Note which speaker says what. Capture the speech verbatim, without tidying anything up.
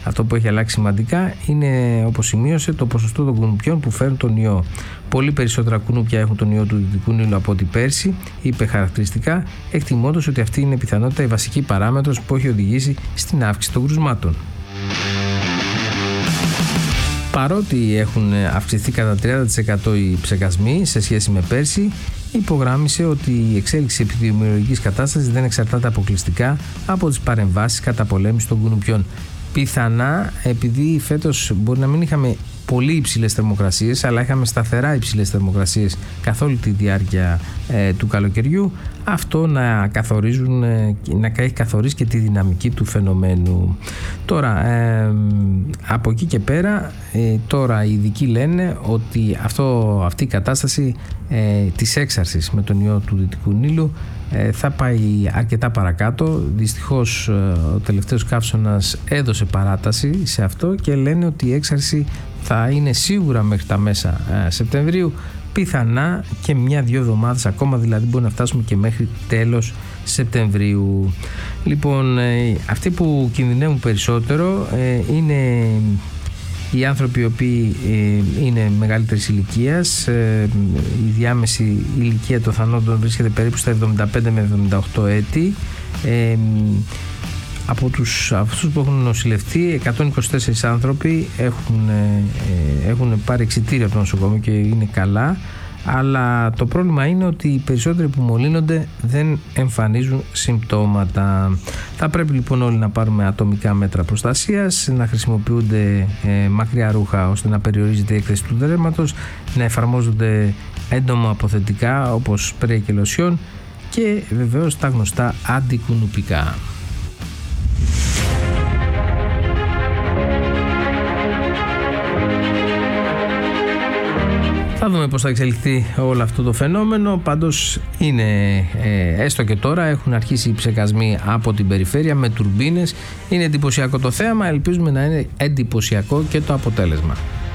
Speaker 1: Αυτό που έχει αλλάξει σημαντικά είναι, όπως σημείωσε, το ποσοστό των κουνουπιών που φέρνουν τον ιό. Πολύ περισσότερα κουνούπια έχουν τον ιό του Δυτικού Νείλου από ό,τι πέρσι, είπε χαρακτηριστικά, εκτιμώντας ότι αυτή είναι πιθανότητα η βασική παράμετρος που έχει οδηγήσει στην αύξηση των κρουσμάτων. Παρότι έχουν αυξηθεί κατά τριάντα τοις εκατό οι ψεκασμοί σε σχέση με πέρσι, υπογράμμισε ότι η εξέλιξη επιδημιολογικής κατάστασης δεν εξαρτάται αποκλειστικά από τις παρεμβάσεις καταπολέμησης των κουνουπιών. Πιθανά, επειδή φέτος μπορεί να μην είχαμε πολύ υψηλές θερμοκρασίες, αλλά είχαμε σταθερά υψηλές θερμοκρασίες καθ' όλη τη διάρκεια ε, του καλοκαιριού, αυτό να, καθορίζουν, ε, να έχει καθορίσει και τη δυναμική του φαινομένου. Τώρα, ε, από εκεί και πέρα, ε, τώρα οι ειδικοί λένε ότι αυτό, αυτή η κατάσταση ε, της έξαρσης με τον ιό του Δυτικού Νείλου ε, θα πάει αρκετά παρακάτω. Δυστυχώς ε, ο τελευταίος καύσωνας έδωσε παράταση σε αυτό και λένε ότι η έξαρση θα είναι σίγουρα μέχρι τα μέσα ε, Σεπτεμβρίου, πιθανά και μια-δυο εβδομάδες ακόμα, δηλαδή μπορεί να φτάσουμε και μέχρι τέλος Σεπτεμβρίου. Λοιπόν, ε, αυτοί που κινδυνεύουν περισσότερο ε, είναι οι άνθρωποι οι οποίοι ε, είναι μεγαλύτερης ηλικίας. Ε, η διάμεση ηλικία των θανόντων βρίσκεται περίπου στα εβδομήντα πέντε με εβδομήντα οκτώ έτη. Ε, Από τους αυτούς που έχουν νοσηλευτεί, εκατόν είκοσι τέσσερις άνθρωποι έχουν, ε, έχουν πάρει εξιτήριο από το νοσοκομείο και είναι καλά, αλλά το πρόβλημα είναι ότι οι περισσότεροι που μολύνονται δεν εμφανίζουν συμπτώματα. Θα πρέπει λοιπόν όλοι να πάρουμε ατομικά μέτρα προστασίας, να χρησιμοποιούνται ε, μακριά ρούχα ώστε να περιορίζεται η έκθεση του δέρματος, να εφαρμόζονται έντομα αποθετικά όπως σπρέι και λοσιόν και βεβαίως τα γνωστά αντικουνουπικά. Θα δούμε πώς θα εξελιχθεί όλο αυτό το φαινόμενο. Πάντως είναι, ε, έστω και τώρα έχουν αρχίσει οι ψεκασμοί από την περιφέρεια με τουρμπίνες. Είναι εντυπωσιακό το θέαμα, ελπίζουμε να είναι εντυπωσιακό και το αποτέλεσμα.